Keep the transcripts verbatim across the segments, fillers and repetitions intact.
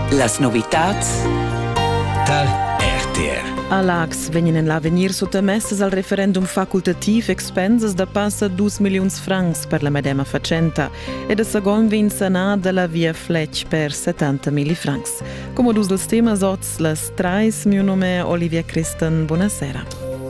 Las novitats tal R T R. A l'Ax venien en l'avenir sottomesses al referendum facultativ expenses da passa dus milions francs per la medema facenta e da segon vin Senat de la via Fletch per settanta mili francs. Come dus dels temas oz las trais, mio nome è Olivia Christen, buonasera.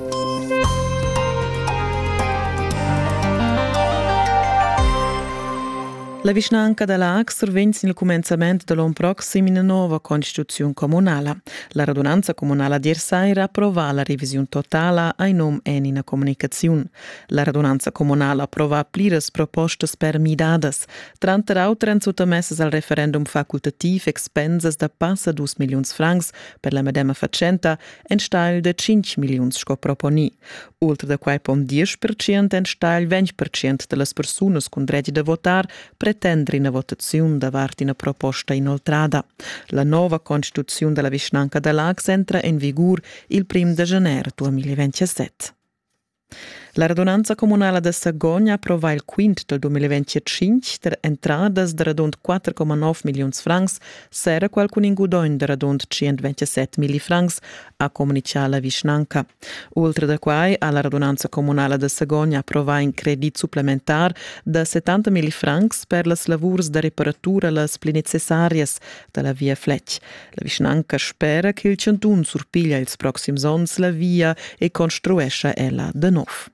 La vicinanca dell'Ax survegna nel començament de l'anno proxim in una nuova Constituzione comunale. La radunanza comunale di Ersaira approva la revisione totale ai nom en in comunicazione. La radunanza comunale approva plires propostas per midades. Trenta autren sottomesses al referendum facultativ expenses da passa dus milions francs per la medema facenta en stal de cinque milions sco proponi. Oltre da quai pom dieci per cento en stal venti per cento de las personas con dreti de votar pretendere una votazione davanti una proposta inoltrata. La nuova Constituzione della vicinanca dell'Ax entra in vigore il primo di gennaio duemilaventisette. La radunanza comunale de Sagogna approva il quinto del duemilaventicinque der entradas de radund quattro virgola nove milions francs, sera qualcun ingudoin de radund centoventisette mili francs a comunicare la vicinanca. Oltre da quai, alla radunanza comunale de Sagogna approva in credit supplementar de settanta mili francs per las lavurs de reparatura las pli necessarias de la via Fletch. La vicinanca spera che il centun surpiglia ils proxims ons la via e construesce ella de nov.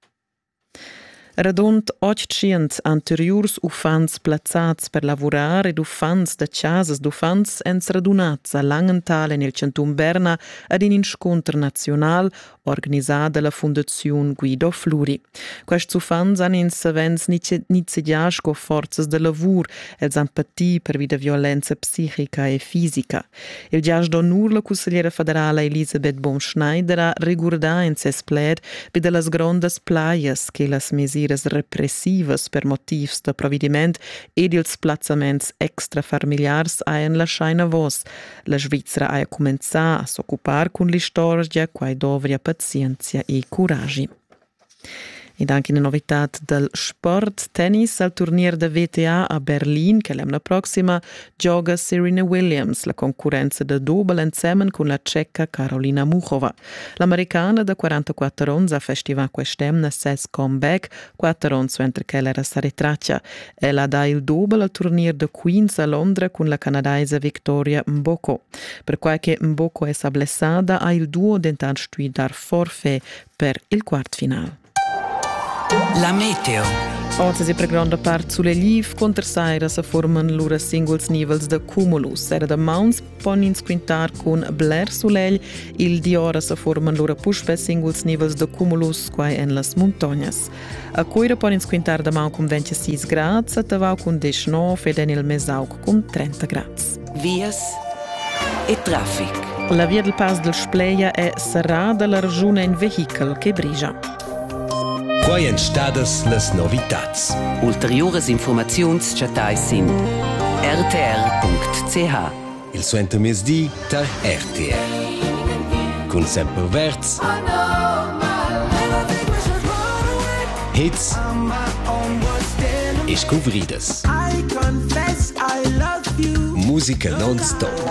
Radund ottocento anteriors ufans plazzats per lavorar ed ufans de casas d'ufans ens radunats a Langenthal nel centum Berna ad un incontro nazional organisato dalla Fondazione Guido Fluri. Questi ufans hanno in savens iniziato con forze de lavoro e empatia per via violenza psichica e fisica. Il giage d'onur la consigliera federale Elisabeth Baumschneider ha ricordato in ses pled per las grandes playas che las mesures repressivas per motivs de providiment ed ils plazzaments extrafamiliars hajan lasciaina vos. La Svizzera ha començà a s'occupar con l'istorgia quai dovria pazienza e curagi. Ed anche una novità del sport tennis al turnier de V T A a Berlin che l'anno prossima gioca Serena Williams, la concorrenza de double insieme con la ceca Karolina Muchova. L'americana de quarantaquattro anni ha festivato quest'anno ses comeback, quattro anni mentre che era sa ritraccia. Ella ha dato il double al turnier de Queens a Londra con la canadese Victoria Mboko. Per qualche Mboko è blessata, ha il duo dentan stuidar forfè per il quarto finale. La meteo. Oggi si per grande parte sulle liv, contra saira si formano loro singles nivels de cumulus. Era da Mounts ponin squintar con bler sulel, il di ora si formano loro pushpe singles nivels de cumulus quai en las montañas. A coira ponin squintar da Mount con ventisei gradi, a Tavau con diciannove ed en il Mesauc con trenta gradi. Vias e traffic. La via del Pas del Spleia è serrata la regione in vehicle che brigia. Quai en stadas las novitats. Ulteriores informazions chatai sin r t r punct c h. Il suento mesdi tal R T R. Con sempre verts. Hits. E scovridas. Musica non-stop.